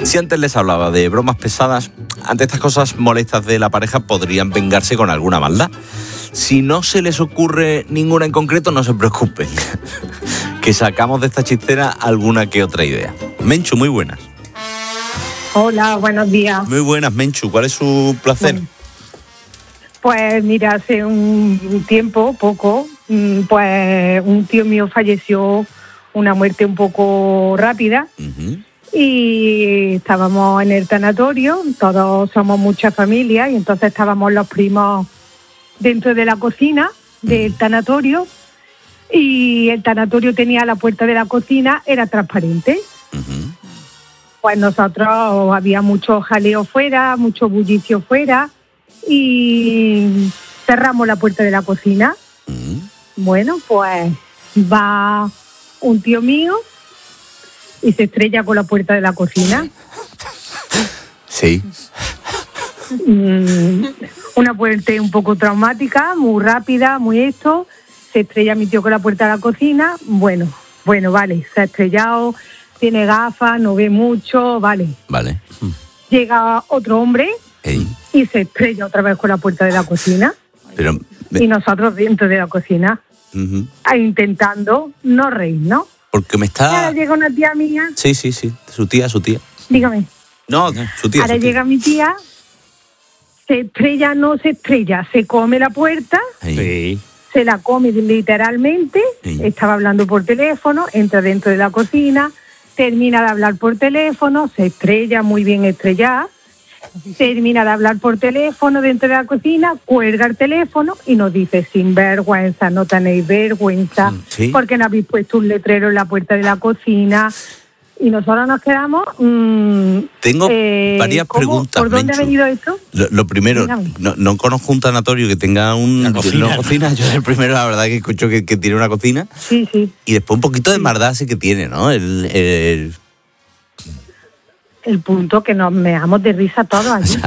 Si antes les hablaba de bromas pesadas, ante estas cosas molestas de la pareja podrían vengarse con alguna maldad. Si no se les ocurre ninguna en concreto, no se preocupen, que sacamos de esta chistera alguna que otra idea. Menchu, muy buenas. Hola, buenos días. Muy buenas, Menchu. ¿Cuál es su placer? Bueno, pues mira, hace un tiempo, poco, pues un tío mío falleció, una muerte un poco rápida. Uh-huh. Y estábamos en el tanatorio, todos somos mucha familia, y entonces estábamos los primos dentro de la cocina del tanatorio, y el tanatorio tenía la puerta de la cocina, era transparente. Uh-huh. Pues nosotros había mucho jaleo fuera, mucho bullicio fuera, y cerramos la puerta de la cocina. Uh-huh. Bueno, pues va un tío mío y se estrella con la puerta de la cocina. Sí. Una muerte un poco traumática, muy rápida, muy esto. Se estrella mi tío con la puerta de la cocina. Bueno, vale, se ha estrellado, tiene gafas, no ve mucho, vale. Vale. Llega otro hombre y se estrella otra vez con la puerta de la cocina. Pero, y nosotros dentro de la cocina, intentando no reír, ¿no? Porque me está... Ahora llega una tía mía. Sí, su tía. Dígame. No, su tía. Ahora llega mi tía, se estrella, no se estrella, se come la puerta, Sí. se la come literalmente, estaba hablando por teléfono, entra dentro de la cocina, termina de hablar por teléfono, se estrella, muy bien estrellada, termina de hablar por teléfono dentro de la cocina, cuelga el teléfono y nos dice: sin vergüenza, no tenéis vergüenza, porque no habéis puesto un letrero en la puerta de la cocina. Y nosotros nos quedamos... Tengo varias preguntas. ¿Por dónde ha venido esto? Lo primero, no conozco un tanatorio que tenga una cocina. Yo soy el primero, la verdad, que escucho que tiene una cocina. Sí. Y después un poquito de maldad sí que tiene, ¿no? El punto que nos meamos de risa todos allí.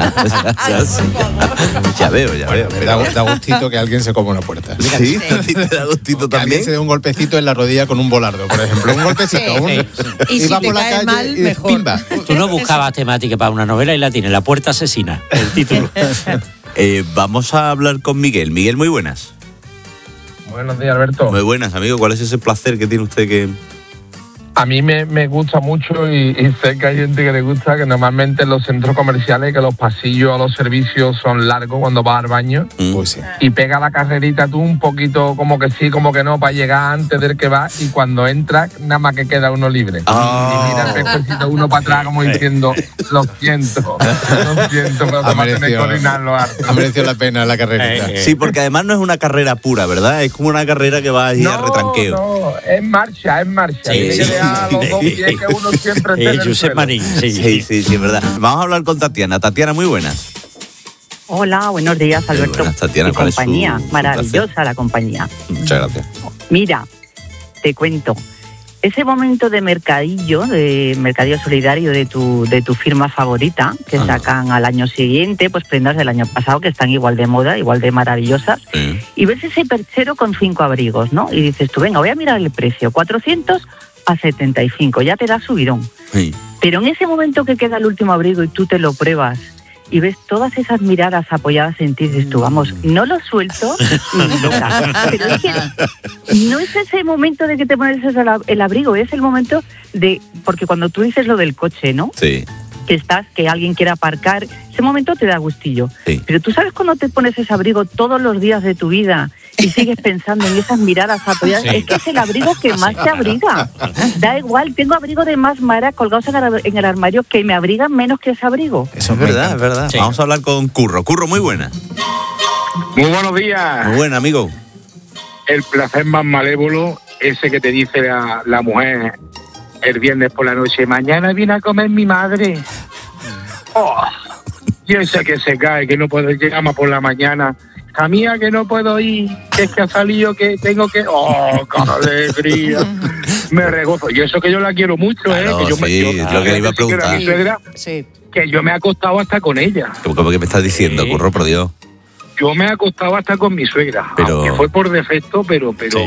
Ya veo. Da gustito que alguien se coma una puerta. Sí, te da gustito que también. Alguien se dé un golpecito en la rodilla con un volardo, por ejemplo. Un golpecito. Y si va te por la cae calle mal, y mejor. pimba. Tú no buscabas temática para una novela y la tienes, La puerta asesina, el título. Vamos a hablar con Miguel. Miguel, muy buenas. Buenos días, Alberto. Muy buenas, amigo. ¿Cuál es ese placer que tiene usted que...? A mí me gusta mucho y sé que hay gente que le gusta, que normalmente en los centros comerciales, que los pasillos a los servicios son largos cuando vas al baño. Pues sí. Y pega la carrerita tú un poquito como que sí, como que no, para llegar antes del que va, y cuando entras, nada más que queda uno libre. Y mira el pececito uno para atrás como diciendo: lo siento, pero te vas a tener que orinarlo harto. Ha merecido la pena la carrerita. Sí, porque además no es una carrera pura, ¿verdad? Es como una carrera que va ahí a retranqueo. No, es marcha. Los dos pies que uno siempre esté en el Josep suelo. Marín, Sí, es verdad. Vamos a hablar con Tatiana. Tatiana, muy buenas. Hola, buenos días, Alberto. Buenas, Tatiana. Qué ¿Cuál es su compañía, maravillosa placer? la compañía. Muchas gracias. Mira, te cuento. Ese momento de mercadillo solidario de tu firma favorita, que sacan al año siguiente, pues prendas del año pasado que están igual de moda, igual de maravillosas, y ves ese perchero con 5 abrigos, ¿no? Y dices tú, venga, voy a mirar el precio, 400 a 75, ya te da subidón. Sí. Pero en ese momento que queda el último abrigo y tú te lo pruebas y ves todas esas miradas apoyadas en ti, dices tú, vamos, no lo suelto ni loca. Pero es que no es ese momento de que te pones el abrigo, es el momento de... Porque cuando tú dices lo del coche, ¿no? Sí. Que alguien quiera aparcar, ese momento te da gustillo. Sí. Pero tú sabes cuando te pones ese abrigo todos los días de tu vida y sigues pensando en esas miradas apoyadas, es que es el abrigo que más te abriga. Da igual, tengo abrigo de más maras colgados en el armario que me abrigan menos que ese abrigo. Eso es verdad. Sí. Vamos a hablar con Curro. Curro, muy buena. Muy buenos días. Muy buena, amigo. El placer más malévolo, ese que te dice la mujer el viernes por la noche: mañana viene a comer mi madre. Oh, yo sé que se cae, que no puedo llegar más por la mañana. Hija mía, que no puedo ir, que es que ha salido, que tengo que... ¡Oh, qué alegría! Me regozo. Y eso que yo la quiero mucho, claro, que yo sí, me... lo que le iba a preguntar. Mi suegra, que yo me he acostado hasta con ella. ¿Cómo que me estás diciendo, Curro, por Dios? Yo me he acostado hasta con mi suegra, pero... aunque fue por defecto, pero